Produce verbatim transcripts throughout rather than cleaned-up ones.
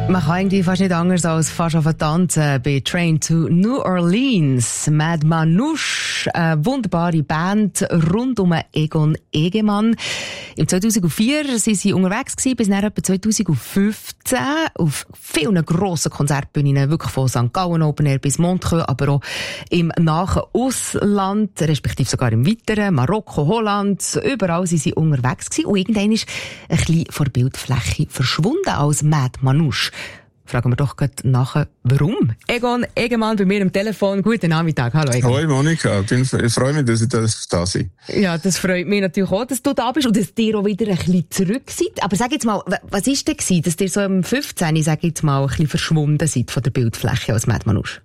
Man kann irgendwie fast nicht anders als fast auf tanzen bei Train to New Orleans. Mad Manouche, eine wunderbare Band rund um Egon Egemann. Im zweitausendvier waren sie unterwegs gewesen, bis nach etwa zweitausendfünfzehn auf vielen grossen Konzertbühnen, wirklich von Sankt Gallen Open Air bis Montreux, aber auch im nahen Ausland, respektive sogar im weiteren, Marokko, Holland, überall sind sie unterwegs gewesen. Und irgendwann ist ein bisschen von der Bildfläche verschwunden als Mad Manouche. Fragen wir doch gleich nachher, warum? Egon Egemann bei mir am Telefon. Guten Nachmittag. Hallo Egon. Hallo Monika. Ich, bin, ich freue mich, dass ich da, da bin. Ja, das freut mich natürlich auch, dass du da bist und dass ihr auch wieder ein bisschen zurück seid. Aber sag jetzt mal, was war denn gewesen, dass ihr so im fünfzehn, sag jetzt mal, ein bisschen verschwunden seid von der Bildfläche als Mad Manouche?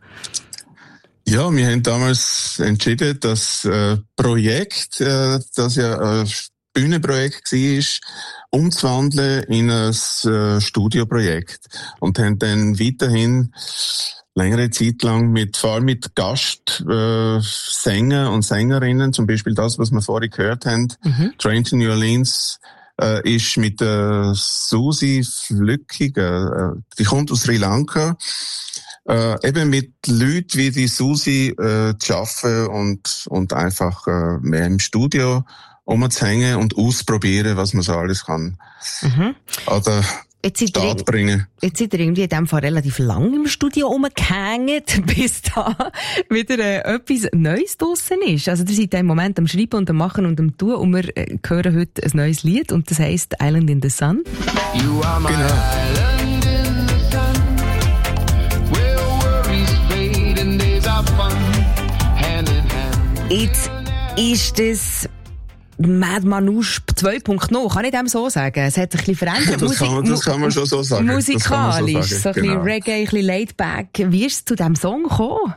Ja, wir haben damals entschieden, das äh, Projekt, äh, das ja ein Bühnenprojekt war, umzuwandeln in ein äh, Studioprojekt. Und haben dann weiterhin längere Zeit lang mit, vor allem mit Gastsänger äh, Sänger und Sängerinnen, zum Beispiel das, was wir vorhin gehört haben, mhm. Train to New Orleans, äh, ist mit äh, Susi Flückig, äh, die kommt aus Sri Lanka, äh, eben mit Leuten wie die Susi äh, zu arbeiten und, und einfach äh, mehr im Studio umzuhängen und ausprobieren, was man so alles kann. Mhm. Oder Start bringen. Jetzt seid ihr irgendwie in dem Fall relativ lang im Studio rumgehängt, bis da wieder äh, etwas Neues draussen ist. Also ihr seid im Moment am Schreiben und am Machen und am Tun und wir äh, hören heute ein neues Lied und das heisst Island in the Sun. You are my genau. Island in the sun, where worries fade and days are fun, hand in hand. Jetzt ist das Mad Manouche zwei Punkt null, kann ich dem so sagen? Es hat sich ein bisschen verändert. Das, Musik, kann, man, das kann man schon so sagen. Musikalisch, so, so ein bisschen genau. Reggae, ein bisschen laid back. Wie ist es zu diesem Song gekommen?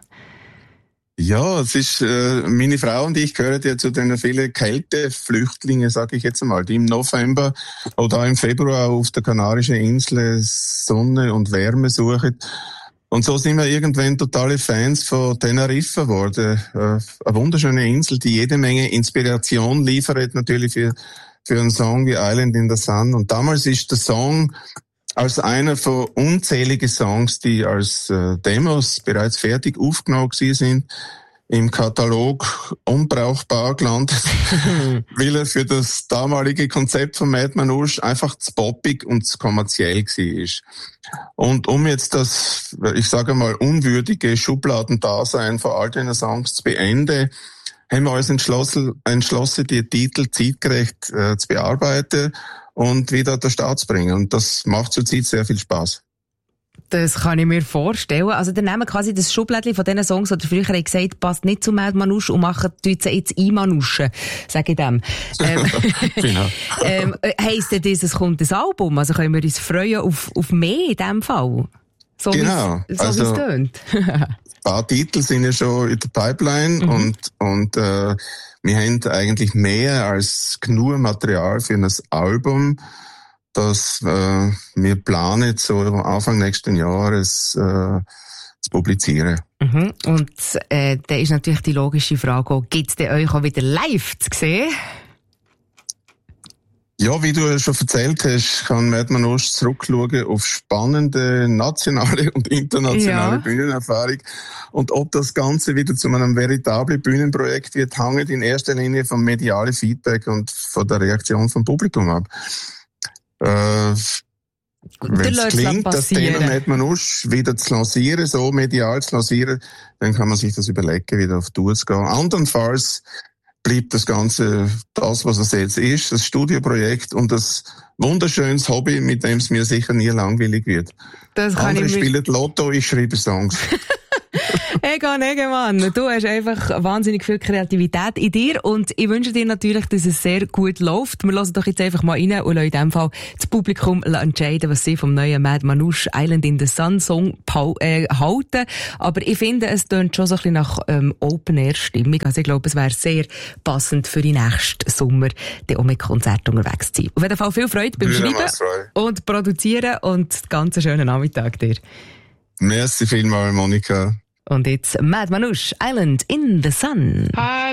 Ja, es ist, äh, meine Frau und ich gehören ja zu den vielen Kälteflüchtlingen, sage ich jetzt einmal, die im November oder im Februar auf der Kanarischen Insel Sonne und Wärme suchen. Und so sind wir irgendwann totale Fans von Teneriffa geworden. Äh, eine wunderschöne Insel, die jede Menge Inspiration liefert, natürlich für, für einen Song wie Island in the Sun. Und damals ist der Song als einer von unzähligen Songs, die als äh, Demos bereits fertig aufgenommen sind, im Katalog unbrauchbar gelandet, weil er für das damalige Konzept von Mad Manouche einfach zu poppig und zu kommerziell war. Und um jetzt das, ich sage mal, unwürdige Schubladendasein von all diesen Songs zu beenden, haben wir uns entschlossen, entschlossen die Titel zeitgerecht äh, zu bearbeiten und wieder an den Start zu bringen. Und das macht zurzeit sehr viel Spaß. Das kann ich mir vorstellen. Also, dann nehmen quasi das Schublädchen von diesen Songs, die früher gesagt haben, passt nicht zu Mad Manouche und machen jetzt einmanuschen, sage ich dem. Ähm, genau. ähm, heisst das, es kommt ein Album? Also können wir uns freuen auf, auf mehr in diesem Fall? So genau. So also, wie es tönt. Ein paar Titel sind ja schon in der Pipeline mhm. und, und äh, wir haben eigentlich mehr als genug Material für ein Album, dass äh, wir planen, so Anfang nächsten Jahres äh, zu publizieren. Mhm. Und äh, da ist natürlich die logische Frage, gibt es denn euch auch wieder live zu sehen? Ja, wie du schon erzählt hast, kann Mad Manouche zurückschauen auf spannende nationale und internationale ja. Bühnenerfahrung. Und ob das Ganze wieder zu einem veritablen Bühnenprojekt wird, hängt in erster Linie vom medialen Feedback und von der Reaktion vom Publikum ab. Äh, wenn es klingt, das Thema Mad Manouche wieder zu lancieren, so medial zu lancieren, dann kann man sich das überlegen, wieder auf Tour zu gehen. Andernfalls bleibt das Ganze das, was es jetzt ist, das Studioprojekt und das wunderschönes Hobby, mit dem es mir sicher nie langweilig wird. Das kann Andere ich spielen Lotto, ich schreibe Songs. Egon Egemann, du hast einfach wahnsinnig viel Kreativität in dir und ich wünsche dir natürlich, dass es sehr gut läuft. Wir hören doch jetzt einfach mal rein und lassen in diesem Fall das Publikum entscheiden, was sie vom neuen Mad Manouche Island in the Sun Song äh, halten. Aber ich finde, es tönt schon so ein bisschen nach ähm, Open-Air-Stimmung. Also ich glaube, es wäre sehr passend für den nächsten Sommer, dann auch mit Konzerten unterwegs zu sein. Auf jeden Fall viel Freude beim Schreiben und Produzieren und ganz schönen Nachmittag dir. Merci vielmals, Monika. Und jetzt Mad Manouche Island in the Sun. Hi.